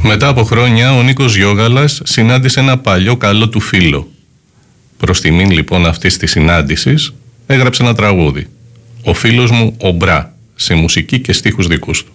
Μετά από χρόνια ο Νίκος Γιώγαλας συνάντησε ένα παλιό καλό του φίλο. Προς τιμήν λοιπόν αυτής της συνάντησης έγραψε ένα τραγούδι. Ο φίλος μου ο Μπρά, σε μουσική και στίχους δικούς του.